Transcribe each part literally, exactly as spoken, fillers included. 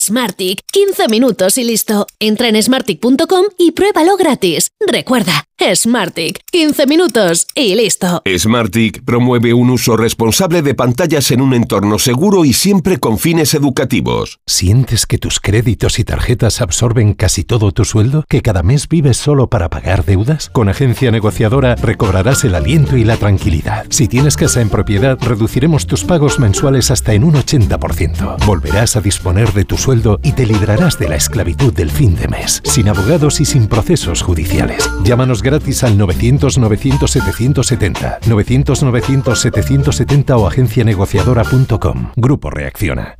Smartick, quince minutos y listo. Entra en smartick punto com y pruébalo gratis. Recuerda, Smartick, quince minutos y listo. Smartick promueve un uso responsable de pantallas en un entorno seguro y siempre con fines educativos. ¿Sientes que tus créditos y tarjetas absorben casi todo tu sueldo? ¿Que cada mes vives solo para pagar deudas? Con Agencia Negociadora recobrarás el aliento y la tranquilidad. Si tienes casa en propiedad, reduciremos tus pagos mensuales hasta en un ochenta por ciento. Volverás a disponer de tu sueldo y te librarás de la esclavitud del fin de mes, sin abogados y sin procesos judiciales. Llámanos gratis al novecientos novecientos setecientos setenta, novecientos novecientos setecientos setenta o agencia negociadora punto com. Grupo Reacciona.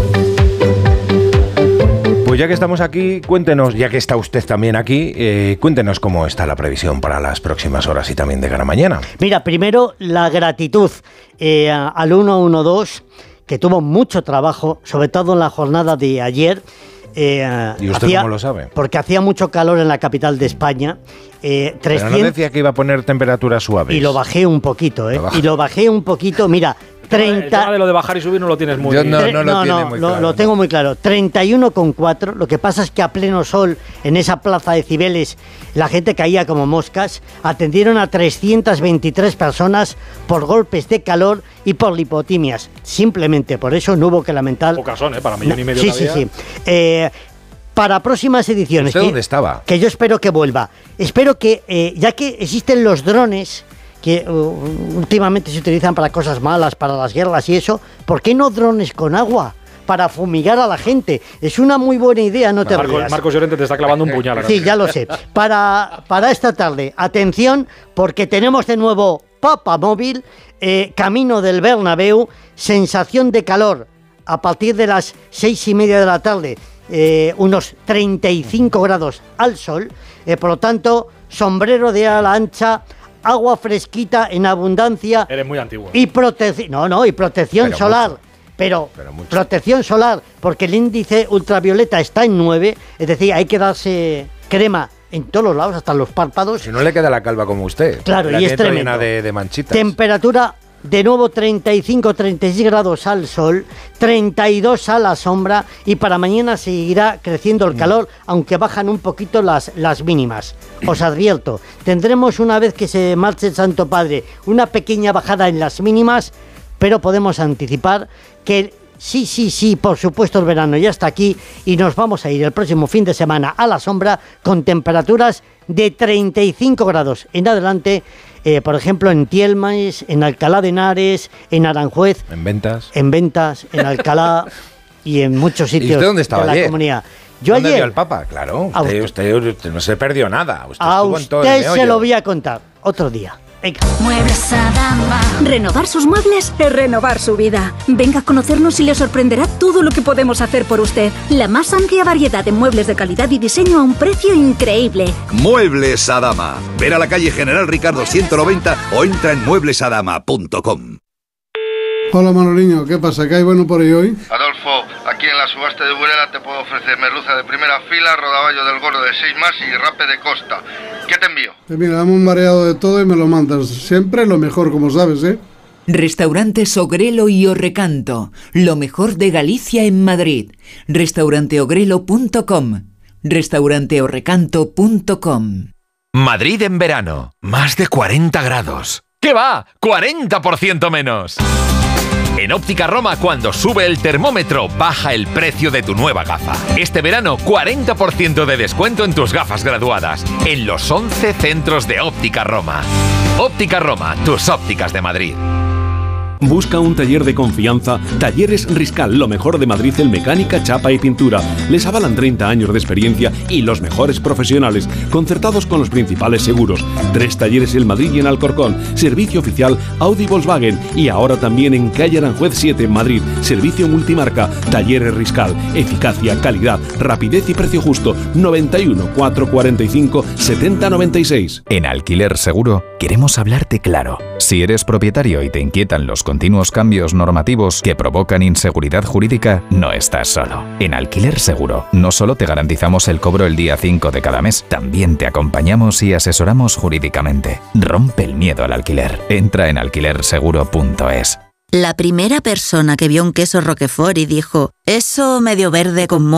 Pues ya que estamos aquí, cuéntenos, ya que está usted también aquí, eh, cuéntenos cómo está la previsión para las próximas horas y también de cara a mañana. Mira, primero la gratitud eh, al ciento doce, que tuvo mucho trabajo, sobre todo en la jornada de ayer. Eh, ¿Y usted hacía, cómo lo sabe? Porque hacía mucho calor en la capital de España. Eh, trescientos, Pero no decía que iba a poner temperaturas suaves. Y lo bajé un poquito, ¿eh? Lo y lo bajé un poquito, mira, treinta... El tema de lo de bajar y subir no lo tienes muy... Yo no, no, lo, no, tiene no, muy lo, claro. lo tengo muy claro. treinta y uno coma cuatro. Lo que pasa es que a pleno sol, en esa plaza de Cibeles, la gente caía como moscas. Atendieron a trescientas veintitrés personas por golpes de calor y por lipotimias. Simplemente por eso no hubo que lamentar... Pocas son, ¿eh? Para millón y medio Sí, todavía. sí, sí. Eh... Para próximas ediciones. ¿Usted dónde estaba? Que yo espero que vuelva. Espero que, eh, ya que existen los drones, que uh, últimamente se utilizan para cosas malas, para las guerras y eso, ¿por qué no drones con agua? Para fumigar a la gente. Es una muy buena idea, no te Marcos, rías. Marcos Llorente te está clavando un puñal. Sí, ya lo sé. Para, para esta tarde, atención, porque tenemos de nuevo Papa Móvil, eh, camino del Bernabéu, sensación de calor a partir de las seis y media de la tarde. Eh, unos treinta y cinco grados al sol, eh, por lo tanto, sombrero de ala ancha, agua fresquita en abundancia. Eres muy antiguo. Y protección, no, no, y protección Pero solar. mucho. Pero, Pero mucho. protección solar, porque el índice ultravioleta está en nueve, es decir, hay que darse crema en todos los lados, hasta los párpados. Si no le queda la calva como usted. Claro, la y es tiene tremendo. llena de, de manchitas. Temperatura de nuevo treinta y cinco, treinta y seis grados al sol, treinta y dos a la sombra, y para mañana seguirá creciendo el calor, aunque bajan un poquito las, las mínimas. Os advierto, tendremos, una vez que se marche el Santo Padre, una pequeña bajada en las mínimas, pero podemos anticipar que sí, sí, sí, por supuesto el verano ya está aquí y nos vamos a ir el próximo fin de semana a la sombra con temperaturas de treinta y cinco grados en adelante. Eh, por ejemplo, en Tielmes, en Alcalá de Henares, en Aranjuez, En ventas. en Ventas, en Alcalá y en muchos sitios ¿Y usted dónde estaba de la ayer? comunidad. Yo ¿Dónde ayer, vio al Papa? Claro, A usted, usted- usted, usted no se perdió nada. Usted a estuvo en todo el usted se meollo. lo voy a contar otro día. Venga. Muebles Adama. Renovar sus muebles es renovar su vida. Venga a conocernos y le sorprenderá todo lo que podemos hacer por usted. La más amplia variedad de muebles de calidad y diseño a un precio increíble. Muebles Adama. Ven a la calle General Ricardo ciento noventa o entra en muebles adama punto com. Hola Manoliño, ¿qué pasa? ¿Qué hay bueno por ahí hoy? Adolfo, aquí en la subasta de Burela te puedo ofrecer merluza de primera fila, rodaballo del gordo de seis más y rape de costa. ¿Qué te envío? Pues mira, dame un variado de todo y me lo mandas. Siempre lo mejor, como sabes, ¿eh? Restaurantes Ogrelo y Orrecanto, lo mejor de Galicia en Madrid. restaurante ogrelo punto com, restaurante orrecanto punto com. Madrid en verano, más de cuarenta grados. ¿Qué va? ¡cuarenta por ciento menos! En Óptica Roma, cuando sube el termómetro, baja el precio de tu nueva gafa. Este verano, cuarenta por ciento de descuento en tus gafas graduadas, en los once centros de Óptica Roma. Óptica Roma, tus ópticas de Madrid. Busca un taller de confianza. Talleres Riscal, lo mejor de Madrid en mecánica, chapa y pintura. Les avalan treinta años de experiencia y los mejores profesionales, concertados con los principales seguros. Tres talleres en Madrid y en Alcorcón. Servicio oficial Audi Volkswagen. Y ahora también en calle Aranjuez siete en Madrid. Servicio multimarca. Talleres Riscal. Eficacia, calidad, rapidez y precio justo. noventa y uno, cuatrocientos cuarenta y cinco, setenta noventa y seis. En Alquiler Seguro queremos hablarte claro. Si eres propietario y te inquietan los continuos cambios normativos que provocan inseguridad jurídica, no estás solo. En Alquiler Seguro no solo te garantizamos el cobro el día cinco de cada mes, también te acompañamos y asesoramos jurídicamente. Rompe el miedo al alquiler. Entra en alquiler seguro punto es. La primera persona que vio un queso Roquefort y dijo, eso medio verde con